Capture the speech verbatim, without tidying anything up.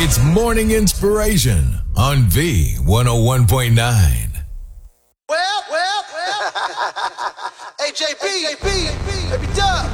It's Morning Inspiration on V one oh one point nine. Well, well, well. Hey, J B, J B, baby Dub.